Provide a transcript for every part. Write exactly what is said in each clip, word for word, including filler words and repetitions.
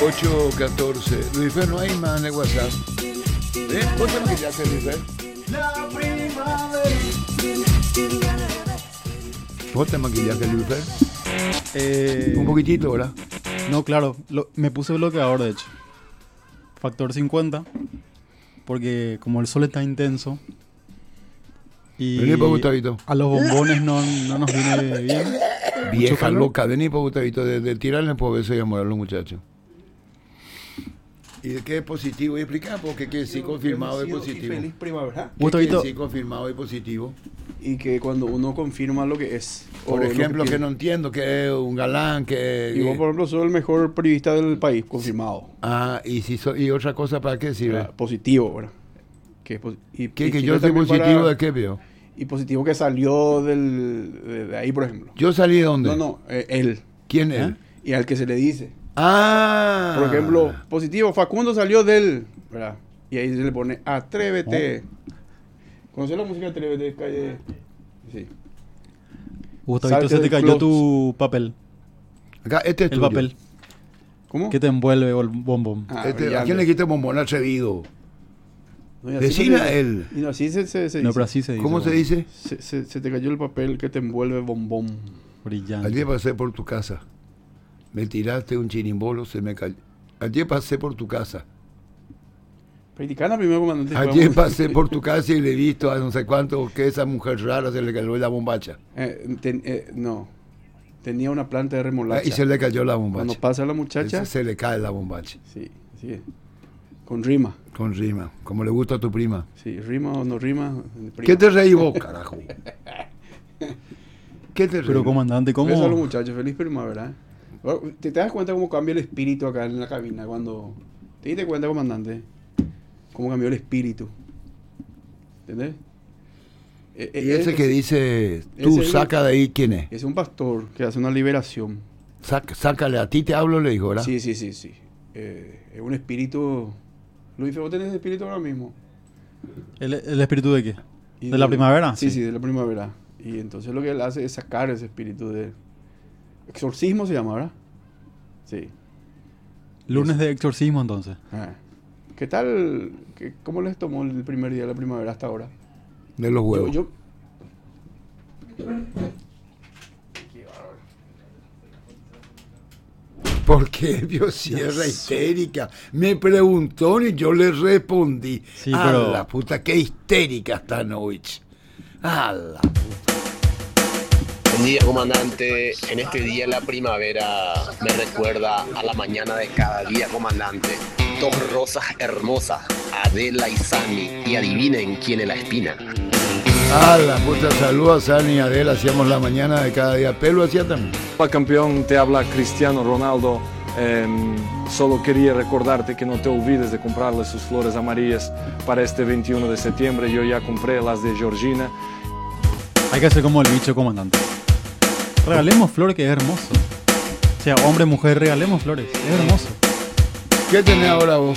ocho catorce. Luis Fer, no hay más en el WhatsApp. ¿Eh? ¿Vos te maquillaste, Luis Fer? La primavera. ¿Vos te maquillaste, Luis Fer? Eh, Un poquitito, ¿verdad? No, claro. Lo- me puse bloqueador, de hecho. Factor cincuenta. Porque como el sol está intenso. Y Vení para Gustavito. a los bombones no, no nos viene bien. Vieja calor. loca, vení para Gustavito. De, de tirarle por beso y amor a los muchachos. ¿Y de qué es positivo? Y explica porque que sí confirmado es Bendecido y positivo. feliz primavera. ¿Qué Gustavito, quiere decir confirmado y positivo? Y que cuando uno confirma lo que es. o Por lo ejemplo, que, quiere. no entiendo, que es un galán, que... Y vos, por ejemplo, sos el mejor periodista del país, confirmado. Ah, y si so- y otra cosa, ¿para qué sirve? Ah, positivo, ¿verdad? Que, es posi- y, ¿Qué, y que sirve yo soy también positivo para- de qué veo? Y positivo que salió del, de, de ahí, por ejemplo. ¿Yo salí de dónde? No, no, eh, él. ¿Quién es? ¿Eh? Y al que se le dice. Ah. Por ejemplo, positivo, Facundo salió del, ¿verdad? Y ahí se le pone Atrévete. ¿Conoces la música Atrévete? Calle. Sí. Gustavito, Salte se te del cayó closet. tu papel. Acá, este es El tuyo. papel ¿Cómo? que te envuelve el bombón. Ah, Este, ¿A brillante. quién le quita bombón atrevido? No, y así Decile se- a él. Y no, así se, se, se No, dice. pero así se dice. ¿Cómo se bombón. dice? Se, se- se te cayó el papel que te envuelve bombón. Brillante. Ayer pasé por tu casa. Me tiraste un chirimbolo, se me cayó. Ayer pasé por tu casa. Practicana primero, comandante. Ayer Vamos. pasé por tu casa y le he visto a no sé cuánto que esa mujer rara se le cayó la bombacha. Eh, ten- eh, no. Tenía una planta de Ah, remolacha. y se le cayó la Cuando bombacha. pasa la muchacha, Ese se le cae la bombacha. sí, sí. Con rima. Con rima. Como le gusta a tu prima. Sí, rima o no rima. prima. ¿Qué te reí vos, carajo? ¿Qué te reí? Pero comandante, ¿cómo? Beso a los muchachos, feliz primavera. ¿eh? Bueno, ¿Te, te das cuenta cómo cambia el espíritu acá en la cabina cuando... ¿Te diste cuenta, comandante? Cómo cambió el espíritu. ¿Entendés? Eh, eh, Y ese es- que dice, tú ese- saca de ahí, ¿quién es? Es un pastor que hace una liberación. Sac- sácale, a ti te hablo, le dijo, ¿verdad? Sí, sí, sí, sí. Eh, es un espíritu... Luis, ¿vos tenés espíritu ahora mismo? ¿El, el espíritu de qué? Y ¿De la primavera? Sí, sí, de la primavera. Y entonces lo que él hace es sacar ese espíritu de... Exorcismo se llama, ¿verdad? Sí. Lunes de exorcismo, entonces. Ah. ¿Qué tal? ¿Qué- ¿Cómo les tomó el primer día de la primavera hasta ahora? De los Yo, huevos. yo- ¿Por qué vio sierra histérica? Me preguntó y yo le respondí. Sí, a pero- la puta, qué histérica está Novich. A la Buen día, comandante. En este día la primavera me recuerda a la mañana de cada día, comandante. Dos rosas hermosas, Adela y Sani. Y adivinen quién es la espina. A la puta, saludos a Sani y Adela, hacíamos la mañana de cada día. Pelo hacía también. Hola campeón, te habla Cristiano Ronaldo. Em, solo quería recordarte que no te olvides de comprarle sus flores amarillas para este veintiuno de septiembre. Yo ya compré las de Georgina. Hay que hacer como el bicho, comandante. Regalemos flores, que es hermoso. O sea, hombre, mujer, regalemos flores. Es hermoso. ¿Qué tenés ahora vos?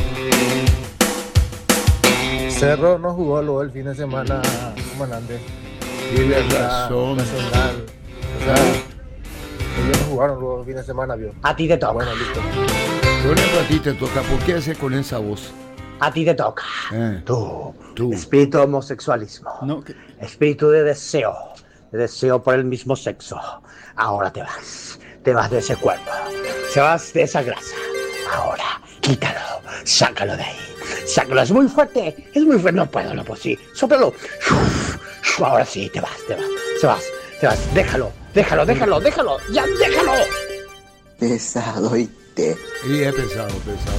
Cerro no jugó luego el fin de semana, comandante. Tienes La- razón. Nacional. O sea, ellos no jugaron luego el fin de semana, vio. A ti te toca. Bueno, listo. Por ejemplo, a ti te toca. ¿Por qué haces con esa voz? A ti te toca. Eh, Tú. Tú. Espíritu de homosexualismo. No, que- Espíritu de deseo. De deseo por el mismo sexo. Ahora te vas. Te vas de ese cuerpo. Se vas de esa grasa. Ahora, quítalo. Sácalo de ahí. Sácalo. Es muy fuerte. Es muy fuerte. No puedo, no puedo. Sí. Sóplalo. Uf, uf, ahora sí, te vas, te vas. Se vas. Te vas. Déjalo. Déjalo, déjalo, déjalo. Ya, déjalo. Pesado y te... Y he pensado, pensado.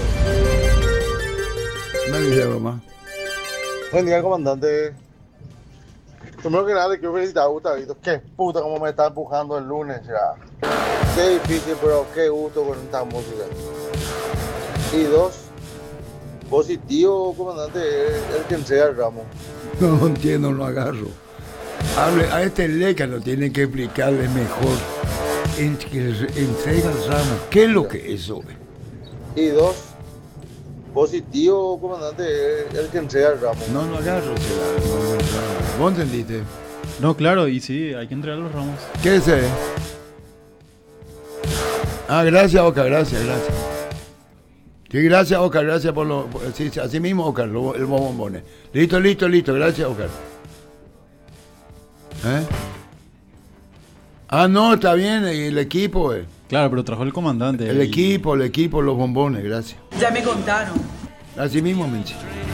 Me dice mamá. Buen día, comandante. Primero que nada, te quiero felicitar a Gustavito. Qué puta como me está empujando el lunes ya. Qué difícil, pero qué gusto con esta música. Y dos, positivo, comandante, es el que entrega el ramo. No entiendo, no agarro. Hable, a este leca lo tienen que explicarle mejor. En, que entrega el ramo. ¿Qué es lo que es eso? Ve? Y dos, positivo, comandante, es el que entrega el ramo. No, no agarro. será, No, no, no. ¿Vos entendiste? no, claro, y sí, hay que entregar los ramos. ¿Qué es ese? Ah, gracias, Boca, gracias, gracias. Sí, gracias, Oscar, gracias por lo... por- sí, sí, así mismo, Oscar, lo- el bombones. Listo, listo, listo, gracias, Oscar. ¿Eh? Ah, no, está bien, el equipo, eh. Claro, pero trajo el comandante. El y- equipo, el equipo, los bombones, gracias. Ya me contaron. Así mismo, Menchi.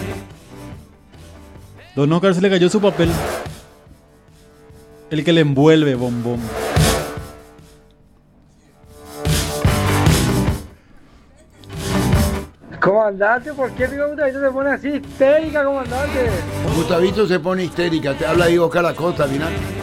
Don Oscar se le cayó su papel. El que le envuelve, bombón. Comandante, ¿por qué digo Gustavito se pone así histérica, comandante? Gustavito se pone histérica, te habla ahí Oscar Acosta, mirá.